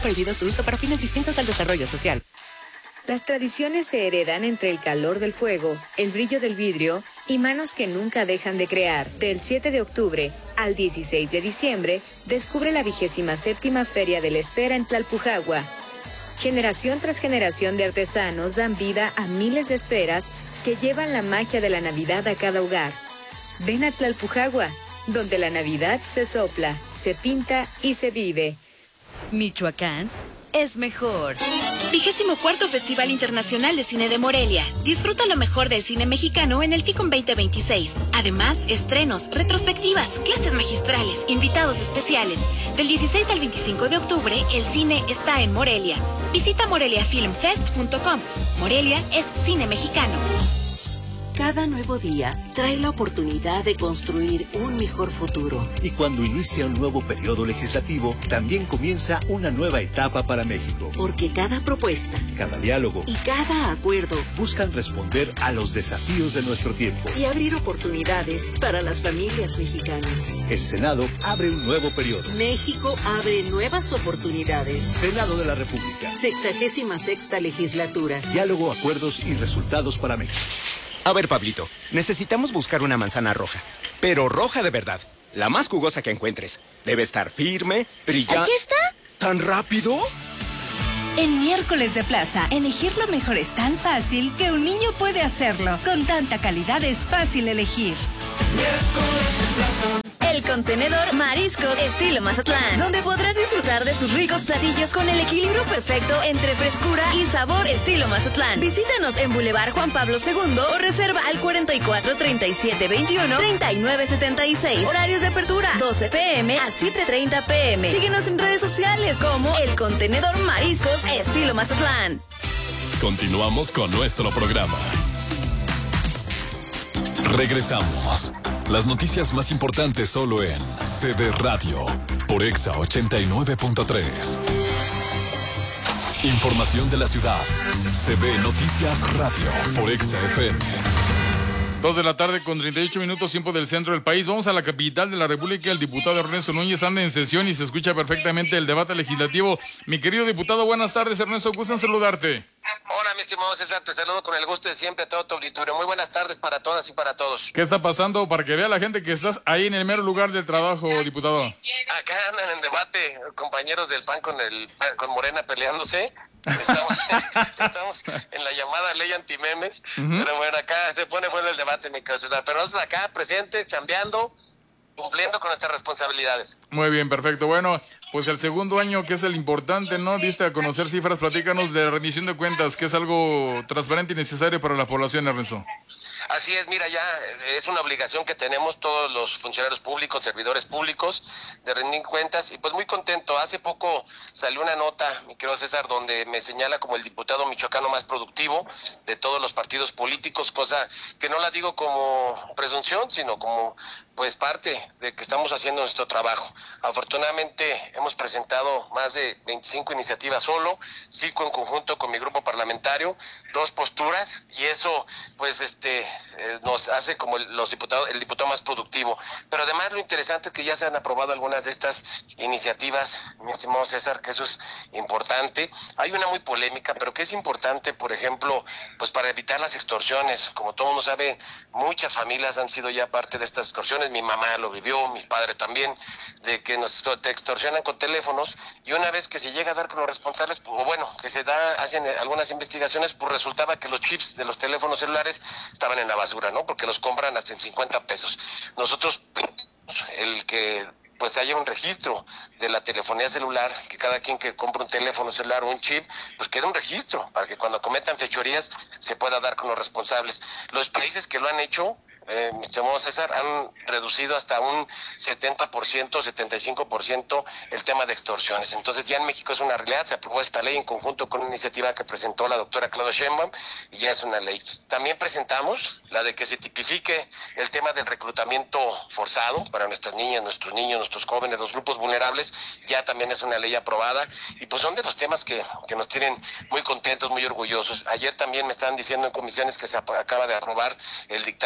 Prohibido su uso para fines distintos al desarrollo social. Las tradiciones se heredan entre el calor del fuego, el brillo del vidrio y manos que nunca dejan de crear. Del 7 de octubre al 16 de diciembre, descubre la 27ª Feria de la Esfera en Tlalpujagua. Generación tras generación de artesanos dan vida a miles de esferas que llevan la magia de la Navidad a cada hogar. Ven a Tlalpujagua, donde la Navidad se sopla, se pinta y se vive. Michoacán es mejor. 24º Festival Internacional de Cine de Morelia. Disfruta lo mejor del cine mexicano en el FICOM 2026. Además, estrenos, retrospectivas, clases magistrales, invitados especiales. Del 16 al 25 de octubre, el cine está en Morelia. Visita moreliafilmfest.com. Morelia es cine mexicano. Cada nuevo día trae la oportunidad de construir un mejor futuro. Y cuando inicia un nuevo periodo legislativo, también comienza una nueva etapa para México. Porque cada propuesta, cada diálogo y cada acuerdo buscan responder a los desafíos de nuestro tiempo y abrir oportunidades para las familias mexicanas. El Senado abre un nuevo periodo. México abre nuevas oportunidades. Senado de la República. 66ª legislatura. Diálogo, acuerdos y resultados para México. A ver, Pablito, necesitamos buscar una manzana roja, pero roja de verdad, la más jugosa que encuentres. Debe estar firme, brillante. ¿Aquí está? ¿Tan rápido? En Miércoles de Plaza, elegir lo mejor es tan fácil que un niño puede hacerlo. Con tanta calidad es fácil elegir. Miércoles de Plaza. El contenedor Mariscos estilo Mazatlán, donde podrás disfrutar de sus ricos platillos con el equilibrio perfecto entre frescura y sabor estilo Mazatlán. Visítanos en Boulevard Juan Pablo II o reserva al 44 37 21 39 76. Horarios de apertura 12 p.m. a 7:30 p.m. Síguenos en redes sociales como El Contenedor Mariscos estilo Mazatlán. Continuamos con nuestro programa. Regresamos. Las noticias más importantes solo en CB Radio, por Exa 89.3. Información de la ciudad. CB Noticias Radio, por Exa FM. 2 de la tarde con 38 minutos, tiempo del centro del país. Vamos a la capital de la República. El diputado Ernesto Núñez anda en sesión y se escucha perfectamente el debate legislativo. Mi querido diputado, buenas tardes, Ernesto. Gusto en saludarte. Hola, mi estimado César, te saludo con el gusto de siempre a todo tu auditorio. Muy buenas tardes para todas y para todos. ¿Qué está pasando? Para que vea la gente que estás ahí en el mero lugar del trabajo, diputado. Acá andan en debate compañeros del PAN con Morena peleándose. Estamos en la llamada ley antimemes, pero bueno, acá se pone bueno el debate, mi querido César. Pero nosotros acá presentes, chambeando, cumpliendo con nuestras responsabilidades. Muy bien, perfecto. Bueno, pues el segundo año, que es el importante, ¿no? Diste a conocer cifras, platícanos de la rendición de cuentas, que es algo transparente y necesario para la población, Ernesto. Así es, mira, ya es una obligación que tenemos todos los funcionarios públicos, servidores públicos, de rendir cuentas, y pues muy contento. Hace poco salió una nota, mi querido César, donde me señala como el diputado michoacano más productivo de todos los partidos políticos, cosa que no la digo como presunción, sino como pues parte de que estamos haciendo nuestro trabajo. Afortunadamente hemos presentado más de 25 iniciativas solo, 5 en conjunto con mi grupo parlamentario, 2 posturas, y eso pues nos hace como el diputado más productivo. Pero además lo interesante es que ya se han aprobado algunas de estas iniciativas, mi estimado César, que eso es importante. Hay una muy polémica, pero que es importante, por ejemplo, pues para evitar las extorsiones. Como todo mundo sabe, muchas familias han sido ya parte de estas extorsiones. Mi mamá lo vivió, mi padre también, de que nos extorsionan con teléfonos, y una vez que se llega a dar con los responsables, o bueno, que hacen algunas investigaciones, pues resultaba que los chips de los teléfonos celulares estaban en la basura, ¿no? Porque los compran hasta en 50 pesos. Nosotros, el que pues haya un registro de la telefonía celular, que cada quien que compra un teléfono celular o un chip, pues quede un registro, para que cuando cometan fechorías se pueda dar con los responsables. Los países que lo han hecho, mi estimado César, han reducido hasta un 70%, 75% el tema de extorsiones. Entonces ya en México es una realidad. Se aprobó esta ley en conjunto con una iniciativa que presentó la doctora Claudia Sheinbaum, y ya es una ley. También presentamos la de que se tipifique el tema del reclutamiento forzado para nuestras niñas, nuestros niños, nuestros jóvenes, los grupos vulnerables. Ya también es una ley aprobada, y pues son de los temas que nos tienen muy contentos, muy orgullosos. Ayer también me estaban diciendo en comisiones que se acaba de aprobar el dictamen de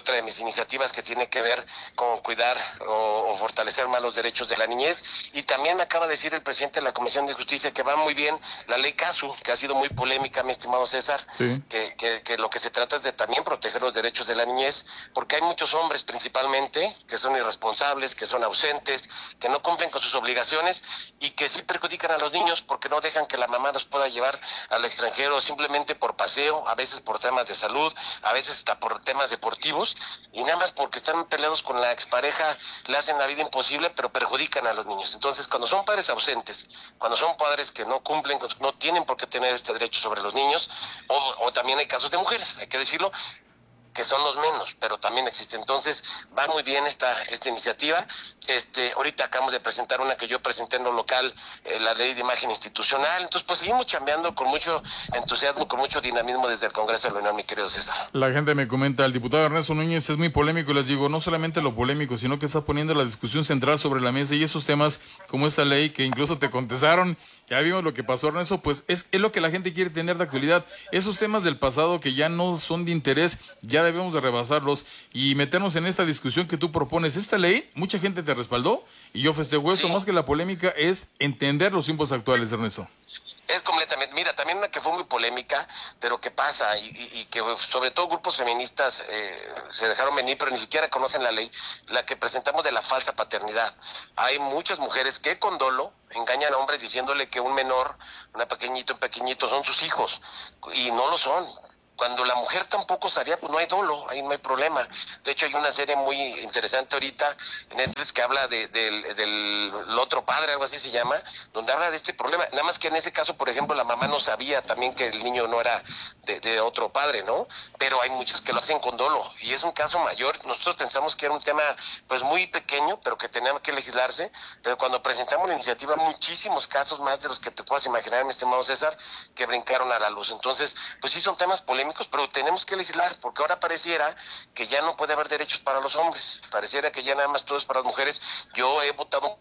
otra de mis iniciativas que tiene que ver con cuidar o fortalecer más los derechos de la niñez. Y también me acaba de decir el presidente de la Comisión de Justicia que va muy bien la ley CASU, que ha sido muy polémica, mi estimado César, sí. que lo que se trata es de también proteger los derechos de la niñez, porque hay muchos hombres principalmente que son irresponsables, que son ausentes, que no cumplen con sus obligaciones y que sí perjudican a los niños porque no dejan que la mamá los pueda llevar al extranjero simplemente por paseo, a veces por temas de salud, a veces hasta por temas deportivos, y nada más porque están peleados con la expareja le hacen la vida imposible, pero perjudican a los niños. Entonces, cuando son padres ausentes, cuando son padres que no cumplen, no tienen por qué tener este derecho sobre los niños, o también hay casos de mujeres, hay que decirlo, que son los menos, pero también existe. Entonces, va muy bien esta iniciativa. Ahorita acabamos de presentar una que yo presenté en lo local, la ley de imagen institucional. Entonces, pues seguimos chambeando con mucho entusiasmo, con mucho dinamismo desde el Congreso de la Unión, mi querido César. La gente me comenta, el diputado Ernesto Núñez es muy polémico, y les digo, no solamente lo polémico, sino que está poniendo la discusión central sobre la mesa, y esos temas como esta ley que incluso te contestaron, ya vimos lo que pasó, Ernesto, pues es lo que la gente quiere tener de actualidad. Esos temas del pasado que ya no son de interés, ya debemos de rebasarlos y meternos en esta discusión que tú propones. Esta ley, mucha gente te respaldó y yo festejo eso, más que la polémica es entender los tiempos actuales, Ernesto. Es completamente, mira, también una que fue muy polémica, pero que pasa y que sobre todo grupos feministas se dejaron venir, pero ni siquiera conocen la ley, la que presentamos de la falsa paternidad. Hay muchas mujeres que con dolo engañan a hombres diciéndole que un menor, un pequeñito son sus hijos, y no lo son. Cuando la mujer tampoco sabía, pues no hay dolo, ahí no hay problema. De hecho, hay una serie muy interesante ahorita en Netflix que habla del otro padre, algo así se llama, donde habla de este problema. Nada más que en ese caso, por ejemplo, la mamá no sabía también que el niño no era de otro padre, ¿no? Pero hay muchos que lo hacen con dolo y es un caso mayor. Nosotros pensamos que era un tema pues muy pequeño, pero que tenía que legislarse, pero cuando presentamos la iniciativa, muchísimos casos más de los que te puedas imaginar, mi estimado César, que brincaron a la luz. Entonces, pues sí son temas polémicos, pero tenemos que legislar, porque ahora pareciera que ya no puede haber derechos para los hombres, pareciera que ya nada más todo es para las mujeres. Yo he votado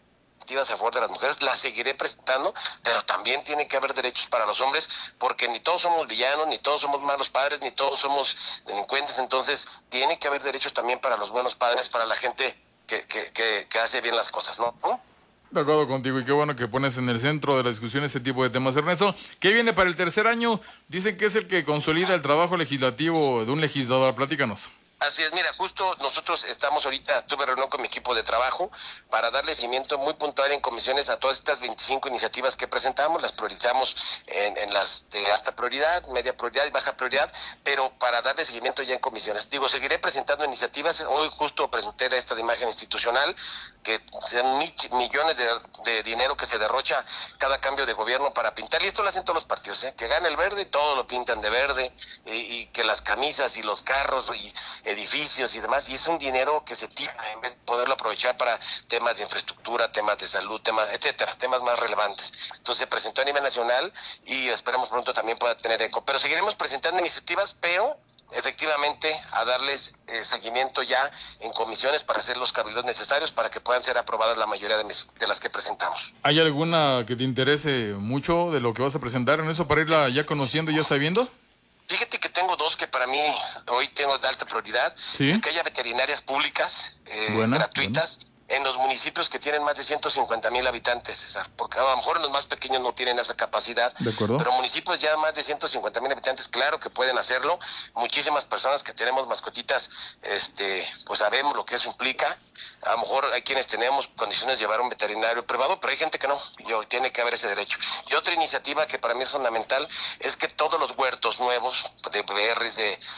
a favor de las mujeres, las seguiré presentando, pero también tiene que haber derechos para los hombres, porque ni todos somos villanos, ni todos somos malos padres, ni todos somos delincuentes. Entonces tiene que haber derechos también para los buenos padres, para la gente que hace bien las cosas, ¿no? De acuerdo contigo, y qué bueno que pones en el centro de la discusión este tipo de temas, Ernesto. ¿Qué viene para el tercer año? Dicen que es el que consolida el trabajo legislativo de un legislador. Platícanos. Así es, mira, justo nosotros estamos ahorita, tuve reunión con mi equipo de trabajo para darle seguimiento muy puntual en comisiones a todas estas 25 iniciativas que presentamos, las priorizamos en las de alta prioridad, media prioridad y baja prioridad, pero para darle seguimiento ya en comisiones. Digo, seguiré presentando iniciativas. Hoy justo presenté esta de imagen institucional, que sean millones de dinero que se derrocha cada cambio de gobierno para pintar, y esto lo hacen todos los partidos, que gane el verde, todo lo pintan de verde, y que las camisas y los carros y edificios y demás, y es un dinero que se tira en vez de poderlo aprovechar para temas de infraestructura, temas de salud, temas, etcétera, temas más relevantes. Entonces se presentó a nivel nacional y esperemos pronto también pueda tener eco, pero seguiremos presentando iniciativas, pero efectivamente a darles seguimiento ya en comisiones para hacer los cabildos necesarios para que puedan ser aprobadas la mayoría de las que presentamos. ¿Hay alguna que te interese mucho de lo que vas a presentar en eso para irla ya conociendo y ya sabiendo? Fíjate que tengo dos que para mí hoy tengo de alta prioridad. ¿Sí? Que haya veterinarias públicas gratuitas en los municipios que tienen más de 150,000 habitantes, César, porque a lo mejor los más pequeños no tienen esa capacidad, pero municipios ya más de 150,000 habitantes, claro que pueden hacerlo. Muchísimas personas que tenemos mascotitas, pues sabemos lo que eso implica. A lo mejor hay quienes tenemos condiciones de llevar a un veterinario privado, pero hay gente que no, y tiene que haber ese derecho. Y otra iniciativa que para mí es fundamental es que todos los huertos nuevos, de berries,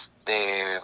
de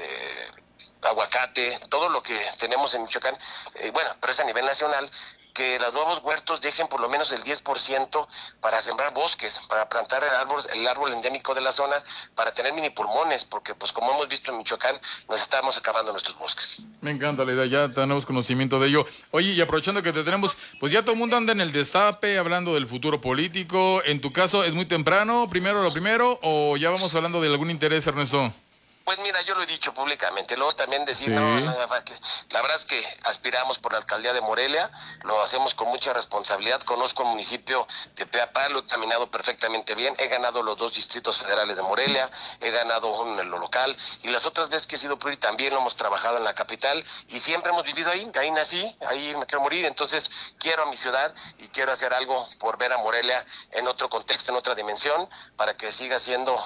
aguacate, todo lo que tenemos en Michoacán, pero es a nivel nacional, que los nuevos huertos dejen por lo menos el 10% para sembrar bosques, para plantar el árbol endémico de la zona, para tener mini pulmones, porque pues como hemos visto en Michoacán, nos estamos acabando nuestros bosques. Me encanta la idea, ya tenemos conocimiento de ello. Oye, y aprovechando que te tenemos, pues ya todo el mundo anda en el destape, hablando del futuro político. En tu caso, ¿es muy temprano, primero lo primero, o ya vamos hablando de algún interés, Ernesto? Pues mira, yo lo he dicho públicamente, luego también decir, sí. no, la verdad es que aspiramos por la alcaldía de Morelia, lo hacemos con mucha responsabilidad, conozco el municipio de Peapá, lo he caminado perfectamente bien, he ganado los 2 distritos federales de Morelia, he ganado uno en lo local, y las otras veces que he sido PRI también lo hemos trabajado en la capital, y siempre hemos vivido ahí nací, ahí me quiero morir, entonces quiero a mi ciudad, y quiero hacer algo por ver a Morelia en otro contexto, en otra dimensión, para que siga siendo,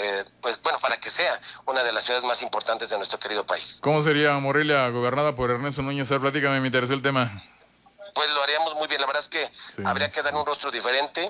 para que sea una de las ciudades más importantes de nuestro querido país. ¿Cómo sería Morelia gobernada por Ernesto Núñez? Platícame, me interesó el tema. Pues lo haríamos muy bien, la verdad es que habría que dar un rostro diferente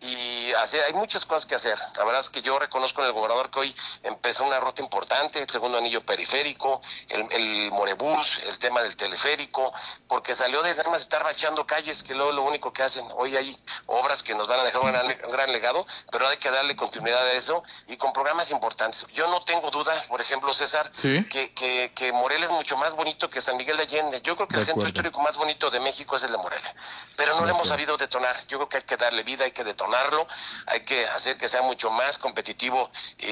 y hay muchas cosas que hacer. La verdad es que yo reconozco en el gobernador que hoy empezó una ruta importante, el segundo anillo periférico, el Morebús, el tema del teleférico, porque salió de nada más estar bachando calles, que luego lo único que hacen. Hoy hay obras que nos van a dejar un gran legado, pero hay que darle continuidad a eso y con programas importantes. Yo no tengo duda, por ejemplo, César, ¿sí? que Morelia es mucho más bonito que San Miguel de Allende. Yo creo que el centro histórico más bonito de México es el de Morelia, pero no lo hemos sabido detonar. Yo creo que hay que darle vida, hay que detonarlo, hay que hacer que sea mucho más competitivo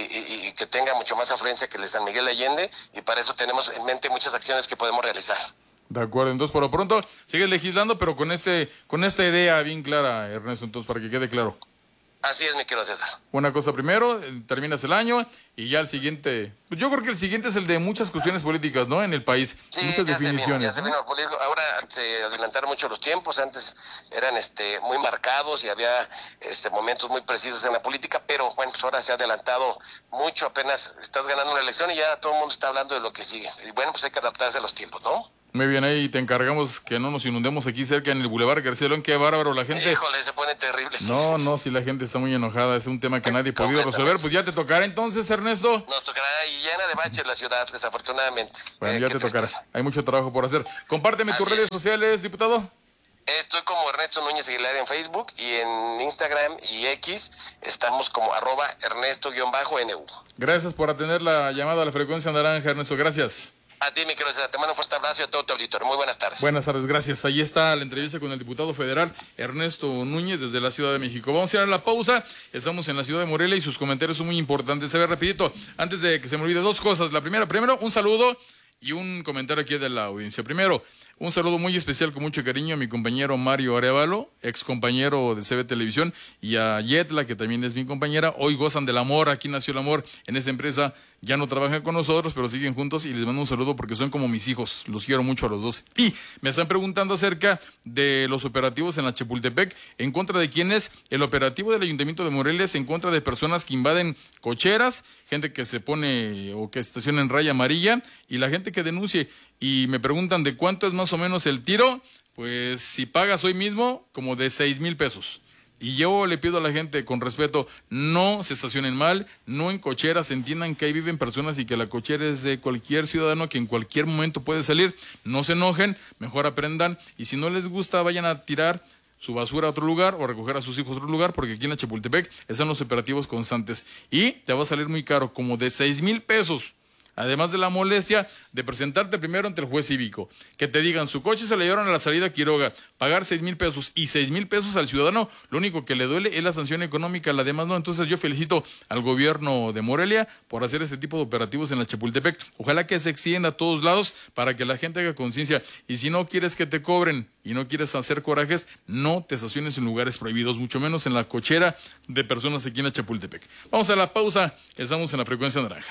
y que tenga mucho más afluencia que el de San Miguel de Allende, y para eso tenemos en mente muchas acciones que podemos realizar. De acuerdo, entonces por lo pronto sigues legislando, pero con esta idea bien clara, Ernesto, entonces para que quede claro. Así es, mi querido César. Una cosa primero, terminas el año y ya el siguiente, pues yo creo que el siguiente es el de muchas cuestiones políticas, ¿no? En el país, sí, muchas definiciones. Ya se vino el político. Ahora se adelantaron mucho los tiempos, antes eran muy marcados y había momentos muy precisos en la política, pero bueno, pues ahora se ha adelantado mucho, apenas estás ganando una elección y ya todo el mundo está hablando de lo que sigue. Y bueno, pues hay que adaptarse a los tiempos, ¿no? Muy bien, ahí te encargamos que no nos inundemos aquí cerca en el Boulevard García León. Qué bárbaro la gente. Híjole, se pone terrible. Sí. No, si la gente está muy enojada, es un tema que nadie ha podido resolver. Pues ya te tocará entonces, Ernesto. Nos tocará y llena de baches la ciudad, desafortunadamente. Bueno, ya te tocará. Hay mucho trabajo por hacer. Compárteme tus redes sociales, diputado. Estoy como Ernesto Núñez Aguilar en Facebook y en Instagram y X estamos como @Ernesto_NU. Gracias por atender la llamada a la frecuencia naranja, Ernesto. Gracias. A ti, mi querido César, te mando un fuerte abrazo y a todo tu auditorio. Muy buenas tardes. Buenas tardes, gracias. Ahí está la entrevista con el diputado federal Ernesto Núñez desde la Ciudad de México. Vamos a ir a la pausa. Estamos en la Ciudad de Morelia y sus comentarios son muy importantes. Se ve rapidito, antes de que se me olvide, 2 cosas. La primero, un saludo y un comentario aquí de la audiencia. Primero, un saludo muy especial con mucho cariño a mi compañero Mario Arevalo, ex compañero de CB Televisión, y a Yetla, que también es mi compañera. Hoy gozan del amor, aquí nació el amor en esa empresa. Ya no trabajan con nosotros, pero siguen juntos y les mando un saludo porque son como mis hijos. Los quiero mucho a los dos. Y me están preguntando acerca de los operativos en la Chapultepec. ¿En contra de quién es? El operativo del Ayuntamiento de Morelia es en contra de personas que invaden cocheras, gente que se pone o que estaciona en raya amarilla y la gente que denuncie. Y me preguntan de cuánto es más o menos el tiro. Pues si pagas hoy mismo, como de 6,000 pesos. Y yo le pido a la gente, con respeto, no se estacionen mal, no en cocheras, entiendan que ahí viven personas y que la cochera es de cualquier ciudadano que en cualquier momento puede salir. No se enojen, mejor aprendan, y si no les gusta, vayan a tirar su basura a otro lugar o recoger a sus hijos a otro lugar, porque aquí en la Chapultepec están los operativos constantes. Y te va a salir muy caro, como de 6,000 pesos. Además de la molestia de presentarte primero ante el juez cívico, que te digan su coche se le llevaron a la salida a Quiroga, pagar 6,000 pesos y 6,000 pesos al ciudadano, lo único que le duele es la sanción económica, la demás no. Entonces yo felicito al gobierno de Morelia por hacer este tipo de operativos en la Chapultepec. Ojalá que se extienda a todos lados para que la gente haga conciencia. Y si no quieres que te cobren y no quieres hacer corajes, no te estaciones en lugares prohibidos, mucho menos en la cochera de personas aquí en la Chapultepec. Vamos a la pausa, estamos en la frecuencia naranja.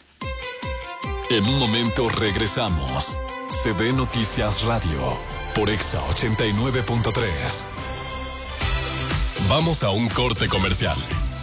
En un momento regresamos. CB Noticias Radio por Exa 89.3. Vamos a un corte comercial.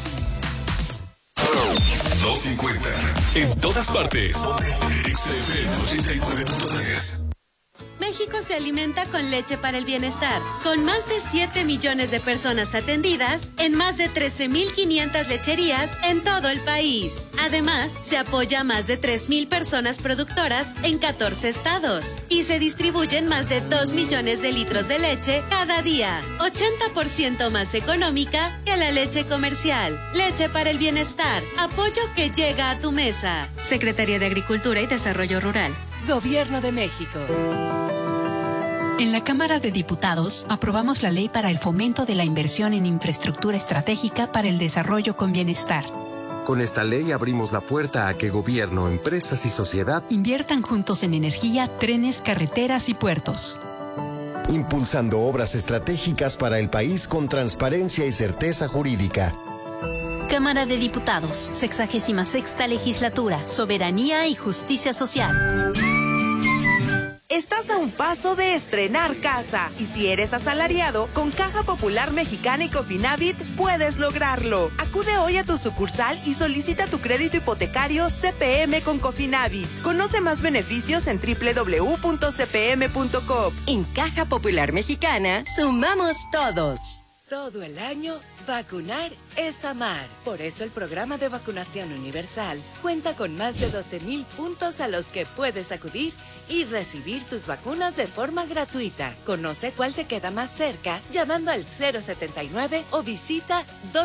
250. En todas partes. XFM 89.3. México se alimenta con leche para el bienestar, con más de 7 millones de personas atendidas en más de 13,500 lecherías en todo el país. Además, se apoya a más de 3,000 personas productoras en 14 estados y se distribuyen más de 2 millones de litros de leche cada día, 80% más económica que la leche comercial. Leche para el bienestar, apoyo que llega a tu mesa. Secretaría de Agricultura y Desarrollo Rural. Gobierno de México. En la Cámara de Diputados aprobamos la ley para el fomento de la inversión en infraestructura estratégica para el desarrollo con bienestar. Con esta ley abrimos la puerta a que gobierno, empresas y sociedad inviertan juntos en energía, trenes, carreteras y puertos. Impulsando obras estratégicas para el país con transparencia y certeza jurídica. Cámara de Diputados, 66ª Legislatura, Soberanía y Justicia Social. Estás a un paso de estrenar casa y si eres asalariado, con Caja Popular Mexicana y Cofinavit puedes lograrlo. Acude hoy a tu sucursal y solicita tu crédito hipotecario CPM con Cofinavit. Conoce más beneficios en www.cpm.com. En Caja Popular Mexicana, sumamos todos. Todo el año, vacunar es amar. Por eso el programa de vacunación universal cuenta con más de 12,000 puntos a los que puedes acudir y recibir tus vacunas de forma gratuita. Conoce cuál te queda más cerca llamando al 079 o visita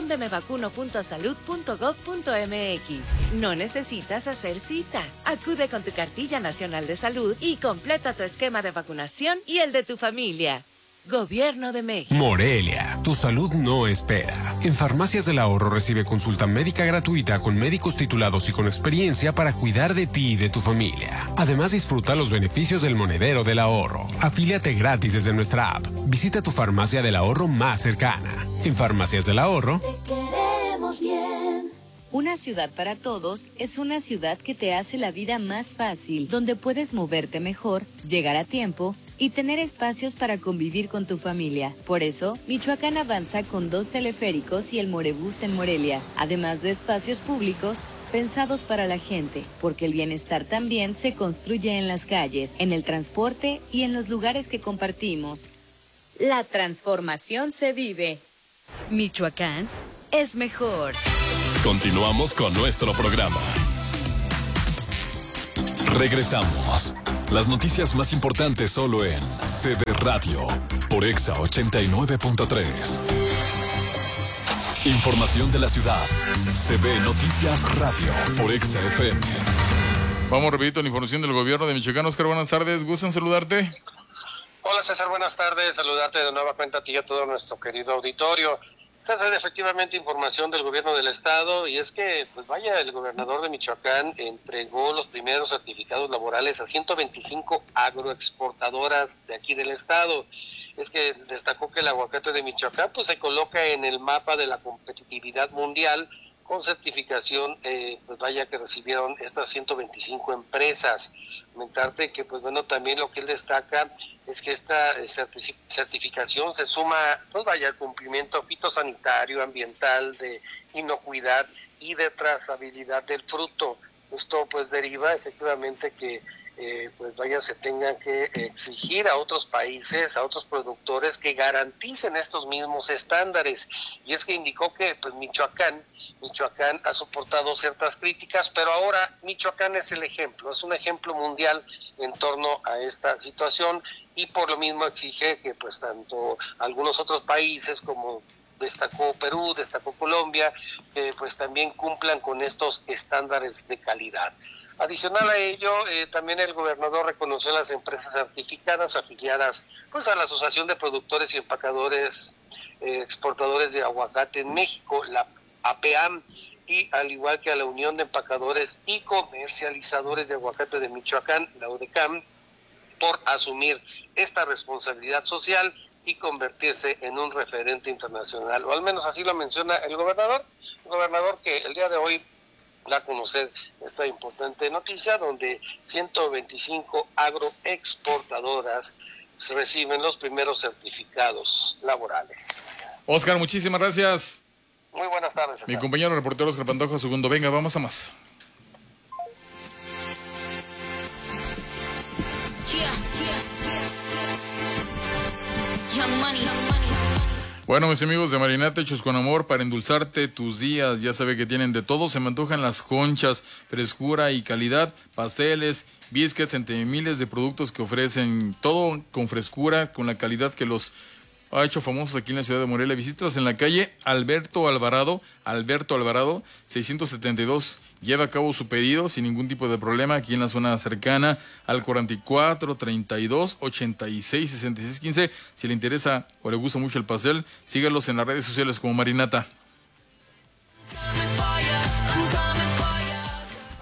dondemevacuno.salud.gov.mx. No necesitas hacer cita. Acude con tu cartilla nacional de salud y completa tu esquema de vacunación y el de tu familia. Gobierno de México. Morelia, tu salud no espera. En Farmacias del Ahorro recibe consulta médica gratuita con médicos titulados y con experiencia para cuidar de ti y de tu familia. Además, disfruta los beneficios del monedero del ahorro. Afíliate gratis desde nuestra app. Visita tu farmacia del ahorro más cercana. En Farmacias del Ahorro, te queremos bien. Una ciudad para todos es una ciudad que te hace la vida más fácil, donde puedes moverte mejor, llegar a tiempo y tener espacios para convivir con tu familia. Por eso, Michoacán avanza con 2 teleféricos y el Morebús en Morelia, además de espacios públicos pensados para la gente, porque el bienestar también se construye en las calles, en el transporte y en los lugares que compartimos. La transformación se vive. Michoacán es mejor. Continuamos con nuestro programa. Regresamos. Las noticias más importantes solo en CB Radio, por Exa 89.3. Información de la ciudad. CB Noticias Radio, por Exa FM. Vamos rapidito a la información del gobierno de Michoacán. Oscar, buenas tardes. ¿Gustan saludarte? Hola César, buenas tardes. Saludarte de nueva cuenta a ti y a todo nuestro querido auditorio. Esta es efectivamente información del gobierno del estado y es que, pues vaya, el gobernador de Michoacán entregó los primeros certificados laborales a 125 agroexportadoras de aquí del estado. Es que destacó que el aguacate de Michoacán pues se coloca en el mapa de la competitividad mundial con certificación, pues vaya que recibieron estas 125 empresas. Comentarte que pues bueno, también lo que él destaca es que esta certificación se suma, pues vaya, al cumplimiento fitosanitario, ambiental, de inocuidad y de trazabilidad del fruto. Esto pues deriva efectivamente que pues vaya, se tengan que exigir a otros países, a otros productores que garanticen estos mismos estándares. Y es que indicó que pues Michoacán ha soportado ciertas críticas, pero ahora Michoacán es el ejemplo, es un ejemplo mundial en torno a esta situación y por lo mismo exige que pues tanto algunos otros países como destacó Perú, destacó Colombia, pues también cumplan con estos estándares de calidad. Adicional a ello, también el gobernador reconoció a las empresas certificadas afiliadas pues a la Asociación de Productores y Empacadores Exportadores de Aguacate en México, la APAM, y al igual que a la Unión de Empacadores y Comercializadores de Aguacate de Michoacán, la UDECAM, por asumir esta responsabilidad social y convertirse en un referente internacional, o al menos así lo menciona el gobernador que el día de hoy da a conocer esta importante noticia donde 125 agroexportadoras reciben los primeros certificados laborales. Oscar, muchísimas gracias. Muy buenas tardes. Mi compañero reportero Oscar Pantoja Segundo. Venga, vamos a más. Bueno, mis amigos de Marinata, hechos con amor para endulzarte tus días. Ya sabe que tienen de todo. Se me antojan las conchas, frescura y calidad, pasteles, biscuits, entre miles de productos que ofrecen. Todo con frescura, con la calidad que los ha hecho famosos aquí en la ciudad de Morelia. Visítalos en la calle Alberto Alvarado, 672. Lleva a cabo su pedido sin ningún tipo de problema aquí en la zona cercana al 44 32 86 66 15. Si le interesa o le gusta mucho el pastel, sígalos en las redes sociales como Marinata.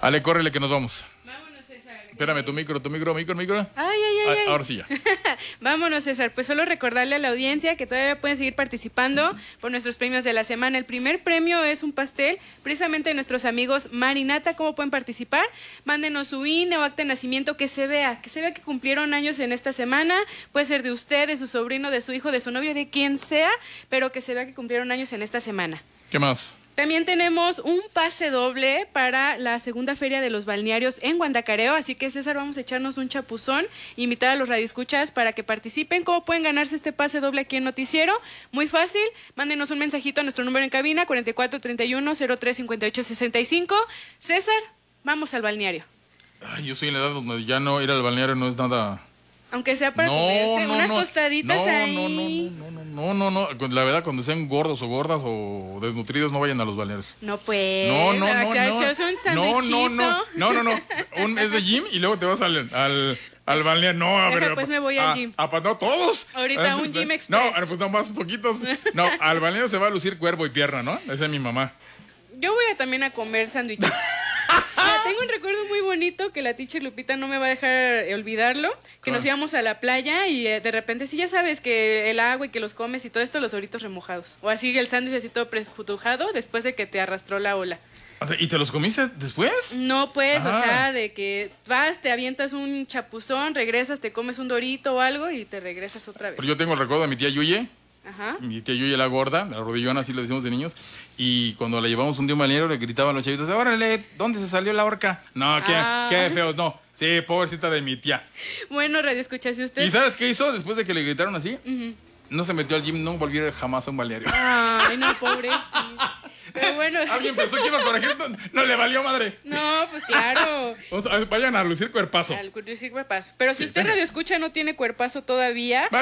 Ale, córrele que nos vamos. Vámonos, César. Espérame, tu micro. Ay. Ahora sí ya. Vámonos, César. Pues solo recordarle a la audiencia que todavía pueden seguir participando por nuestros premios de la semana. El primer premio es un pastel, precisamente de nuestros amigos Marinata. ¿Cómo pueden participar? Mándenos su INE o acta de nacimiento, que se vea que cumplieron años en esta semana. Puede ser de usted, de su sobrino, de su hijo, de su novio, de quien sea, pero que se vea que cumplieron años en esta semana. ¿Qué más? También tenemos un pase doble para la segunda feria de los balnearios en Guandacareo, así que César, vamos a echarnos un chapuzón, invitar a los radioescuchas para que participen. ¿Cómo pueden ganarse este pase doble aquí en Noticiero? Muy fácil, mándenos un mensajito a nuestro número en cabina, 4431-035865. César, vamos al balneario. Ay, yo soy en la edad donde ya no ir al balneario no es nada... Aunque sea para comerse unas tostaditas ahí. No. La verdad, cuando sean gordos o gordas o desnutridos, no vayan a los balnearios. No, pues. No. Es de gym y luego te vas al balneario. No, a ver. Pues me voy al gym. No, todos. Ahorita un gym express. No, pues nomás poquitos. No, al balneario se va a lucir cuerpo y pierna, ¿no? Esa es mi mamá. Yo voy también a comer sándwichitos. Tengo un recuerdo muy bonito que la teacher Lupita no me va a dejar olvidarlo, que nos íbamos a la playa y de repente, sí, ya sabes que el agua y que los comes y todo esto, los Doritos remojados. O así el sándwich así todo presputujado después de que te arrastró la ola. O sea, ¿y te los comiste después? No, pues, o sea, de que vas, te avientas un chapuzón, regresas, te comes un Dorito o algo y te regresas otra vez. Pero yo tengo el recuerdo de mi tía Yuye. Ajá. Mi tía Yuya, la gorda, la rodillona, así lo decimos de niños. Y cuando la llevamos un día a un balneario, le gritaban los chavitos: órale, ¿dónde se salió la horca? No, qué feos, no. Sí, pobrecita de mi tía. Bueno, radio, escuchase usted. ¿Y sabes qué hizo después de que le gritaron así? No se metió al gym, no volvió jamás a un balneario. Ay, no, pobrecito. Pero bueno. Alguien pensó que iba a corregir, no le valió madre. No, pues claro. Vayan a lucir cuerpazo. Al lucir cuerpazo. Pero si usted radio escucha no tiene cuerpazo todavía.